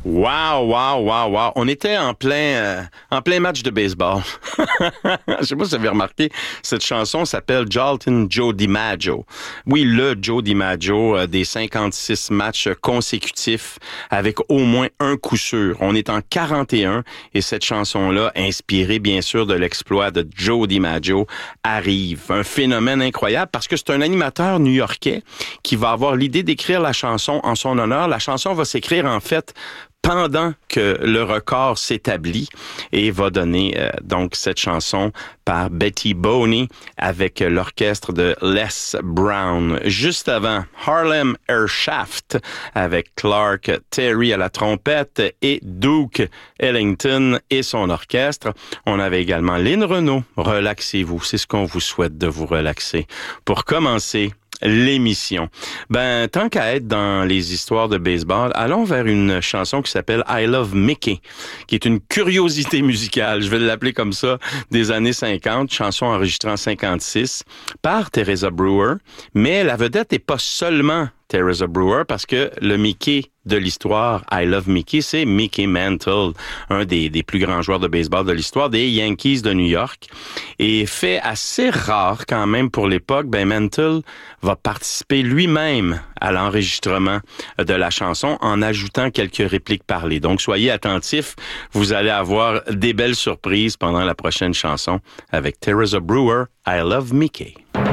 Wow, wow, wow, wow. On était en plein match de baseball. Je sais pas si vous avez remarqué, cette chanson s'appelle Joltin' Joe DiMaggio. Oui, le Joe DiMaggio des 56 matchs consécutifs avec au moins un coup sûr. On est en 41 et cette chanson-là, inspirée bien sûr de l'exploit de Joe DiMaggio, arrive. Un phénomène incroyable parce que c'est un animateur new-yorkais qui va avoir l'idée d'écrire la chanson en son honneur. La chanson va s'écrire en fait pendant que le record s'établit et va donner donc cette chanson par Betty Boney avec l'orchestre de Les Brown. Juste avant, Harlem Airshaft avec Clark Terry à la trompette et Duke Ellington et son orchestre. On avait également Lynn Renaud. Relaxez-vous, c'est ce qu'on vous souhaite de vous relaxer. Pour commencer l'émission. Tant qu'à être dans les histoires de baseball, allons vers une chanson qui s'appelle I Love Mickey, qui est une curiosité musicale, je vais l'appeler comme ça, des années 50, chanson enregistrée en 56 par Teresa Brewer, mais la vedette n'est pas seulement Teresa Brewer, parce que le Mickey de l'histoire, I Love Mickey, c'est Mickey Mantle, un des plus grands joueurs de baseball de l'histoire des Yankees de New York. Et fait assez rare quand même pour l'époque, Mantle va participer lui-même à l'enregistrement de la chanson en ajoutant quelques répliques parlées. Donc soyez attentifs, vous allez avoir des belles surprises pendant la prochaine chanson avec Teresa Brewer, I Love Mickey.